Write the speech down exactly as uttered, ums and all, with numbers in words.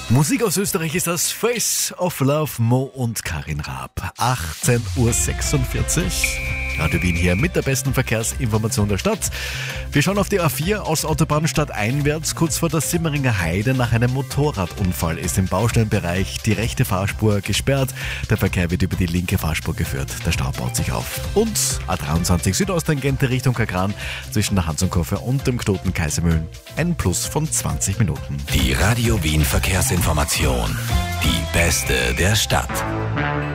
Musik aus Österreich ist das Face of Love, Mo und Karin Raab. achtzehn Uhr sechsundvierzig. Radio Wien hier mit der besten Verkehrsinformation der Stadt. Wir schauen auf die A vier aus Autobahnstadt einwärts. Kurz vor der Simmeringer Heide nach einem Motorradunfall ist im Baustellenbereich die rechte Fahrspur gesperrt. Der Verkehr wird über die linke Fahrspur geführt. Der Stau baut sich auf. Und A dreiundzwanzig Südosttangente Richtung Kagran zwischen der Hansenkurve und dem Knoten Kaisermühlen. Ein Plus von zwanzig Minuten. Die Radio Wien Verkehrsinformation. Die beste der Stadt.